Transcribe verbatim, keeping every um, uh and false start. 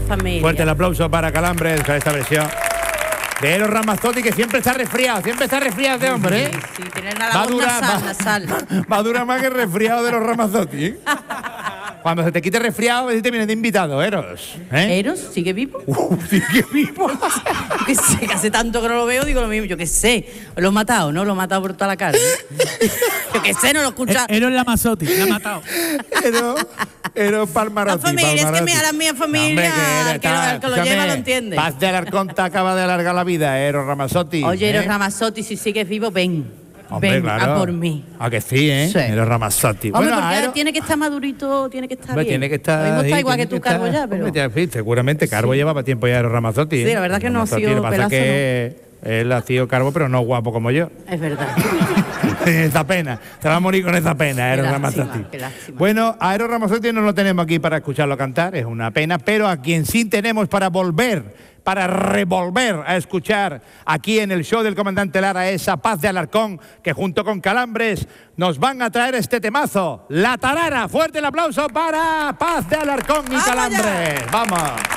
familia. Fuerte el aplauso para Calambres con esta versión de Eros Ramazzotti, que siempre está resfriado, siempre está resfriado de hombre, ¿eh? Sí, sí, tiene la Va a voz durar, nasal, va- nasal. va a durar más que el resfriado de los Ramazzotti, ¿eh? Cuando se te quite el resfriado, a ver si te vienes de invitado, Eros. ¿eh? ¿Eros sigue vivo? Uh, sigue vivo. Yo qué sé, que hace tanto que no lo veo, digo lo mismo. Yo qué sé, lo he matado, ¿no? Lo he matado por toda la cara. Yo qué sé, no lo he escuchado. Eros la Mazzotti, la ha matado. Eros, Eros La Palmarotti. familia, es que Palmarotti. mira, la mía No, familia, hombre, que el que, lo, el que lo lleva escúchame, lo entiende. Paz de Alarcón te acaba de alargar la vida, Eros Ramazzotti. Oye, Eros ¿eh? Ramazzotti, si sigues vivo, ven. Hombre, ven claro. a por mí. A que sí, ¿eh? Sí. Eros Ramazzotti. Hombre, porque Aero- ahora tiene que estar madurito, tiene que estar Hombre, bien. tiene que estar. Lo mismo está ahí, igual que tiene tú, Carbo, estar- ya, pero... Hombre, ya, sí, seguramente Carbo llevaba tiempo ya Eros Ramazzotti. Sí, ¿eh? la verdad que no ha Ramazzotti, sido lo que pasa es pelazo, que él ha sido Carbo, pero no guapo como yo. Es verdad. Esa pena. Se va a morir con esa pena, Eros Qué Ramazzotti. lástima, qué lástima. Bueno, a Eros Ramazzotti no lo tenemos aquí para escucharlo cantar, es una pena, pero a quien sí tenemos para volver, para revolver a escuchar aquí en el show del Comandante Lara es a Paz de Alarcón, que junto con Calambres nos van a traer este temazo, La Tarara. Fuerte el aplauso para Paz de Alarcón y ¡Vamos Calambres. Vamos.